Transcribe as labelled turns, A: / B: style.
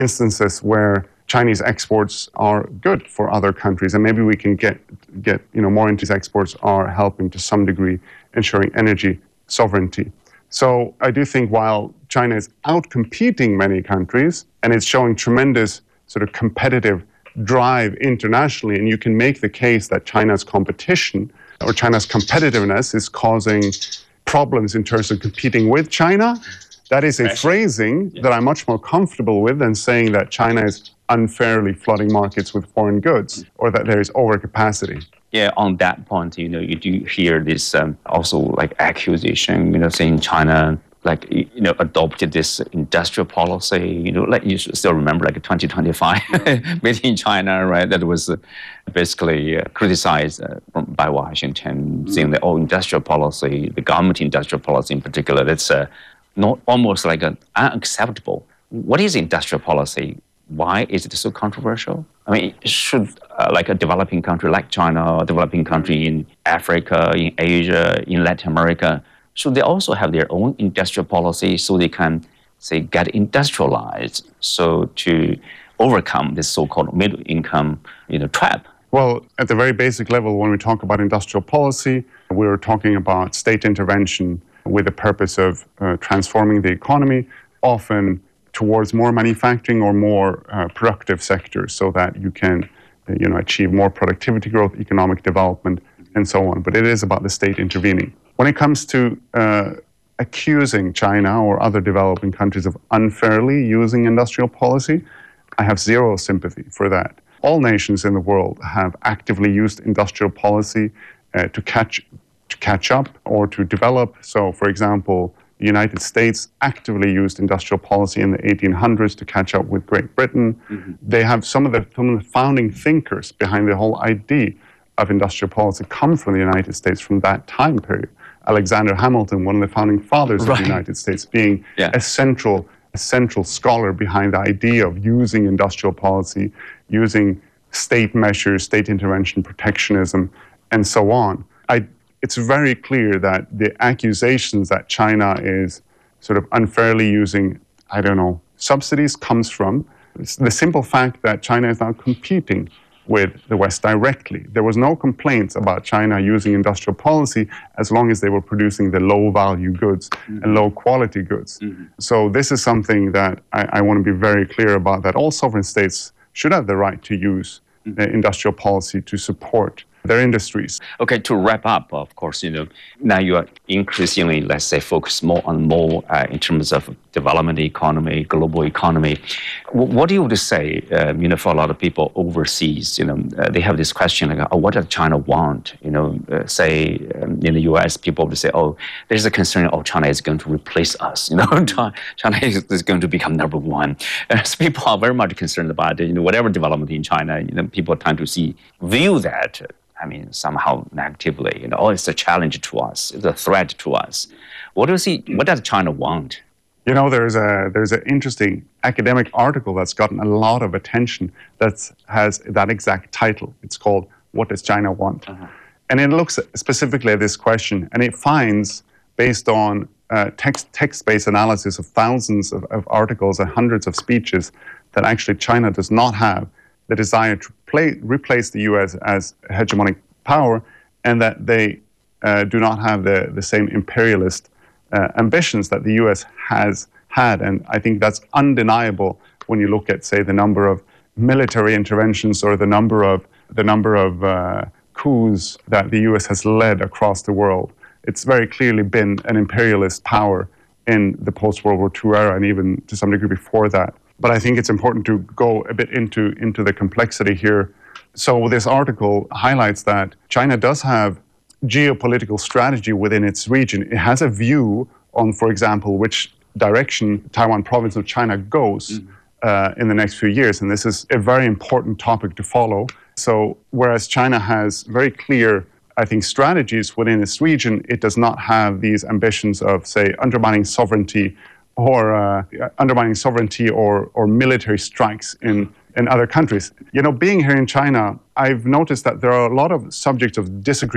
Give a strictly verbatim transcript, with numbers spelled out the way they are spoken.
A: instances where Chinese exports are good for other countries, and maybe we can get get you know more into these exports are helping to some degree ensuring energy sovereignty. So I do think while China is outcompeting many countries and it's showing tremendous sort of competitive drive internationally, and you can make the case that China's competition or China's competitiveness is causing problems in terms of competing with China. That is a phrasing yeah. that I'm much more comfortable with than saying that China is unfairly flooding markets with foreign goods or that there is overcapacity.
B: Yeah, on that point, you know, you do hear this um, also like accusation, you know, saying China like, you know, adopted this industrial policy, you know, like you still remember like twenty twenty-five made in China, right? That was uh, basically uh, criticized uh, by Washington, saying that, oh, industrial policy, the government industrial policy in particular, that's uh, not almost like an unacceptable. What is industrial policy? Why is it so controversial? I mean, should uh, like a developing country like China, or a developing country in Africa, in Asia, in Latin America, should they also have their own industrial policy so they can, say, get industrialized, so to overcome this so-called middle income, you know, trap?
A: Well, at the very basic level, when we talk about industrial policy, we're talking about state intervention with the purpose of uh, transforming the economy, often towards more manufacturing or more uh, productive sectors, so that you can, uh, you know, achieve more productivity growth, economic development, and so on. But it is about the state intervening. When it comes to uh, accusing China or other developing countries of unfairly using industrial policy, I have zero sympathy for that. All nations in the world have actively used industrial policy uh, to catch to catch up or to develop. So, for example, the United States actively used industrial policy in the eighteen hundreds to catch up with Great Britain. Mm-hmm. They have some of the some of the founding thinkers behind the whole idea of industrial policy come from the United States from that time period. Alexander Hamilton, one of the founding fathers right. of the United States, being yeah. a central a central scholar behind the idea of using industrial policy, using state measures, state intervention, protectionism, and so on. I, it's very clear that the accusations that China is sort of unfairly using, I don't know, subsidies comes from the simple fact that China is now competing with the West directly. There was no complaints about China using industrial policy as long as they were producing the low-value goods mm-hmm. and low-quality goods. Mm-hmm. So this is something that I, I want to be very clear about, that all sovereign states should have the right to use mm-hmm. uh, industrial policy to support their industries.
B: Okay, to wrap up, of course, you know, now you are increasingly, let's say, focused more on more uh, in terms of development economy, global economy. W- what do you would say, um, you know, for a lot of people overseas, you know, uh, they have this question like, oh, what does China want? You know, uh, say um, in the U S, people would say, oh, there's a concern, oh, China is going to replace us. You know, China is, is going to become number one. Uh, so people are very much concerned about it. You know, whatever development in China, you know, people tend to see, view that. I mean, somehow negatively, you know, oh, it's a challenge to us, it's a threat to us. What does he, what does China want?
A: You know, there's a there's an interesting academic article that's gotten a lot of attention that has that exact title. It's called "What Does China Want?" Uh-huh. And it looks specifically at this question, and it finds, based on uh, text text-based analysis of thousands of, of articles and hundreds of speeches, that actually China does not have the desire to play, replace the U S as a hegemonic power, and that they uh, do not have the, the same imperialist uh, ambitions that the U S has had. And I think that's undeniable when you look at, say, the number of military interventions or the number of the number of uh, coups that the U S has led across the world. It's very clearly been an imperialist power in the post-World War Two era, and even to some degree before that. But I think it's important to go a bit into, into the complexity here. So this article highlights that China does have geopolitical strategy within its region. It has a view on, for example, which direction Taiwan province of China goes mm-hmm. uh, in the next few years. And this is a very important topic to follow. So whereas China has very clear, I think, strategies within its region, it does not have these ambitions of, say, undermining sovereignty or uh, undermining sovereignty or, or military strikes in, in other countries. You know, being here in China, I've noticed that there are a lot of subjects of disagreement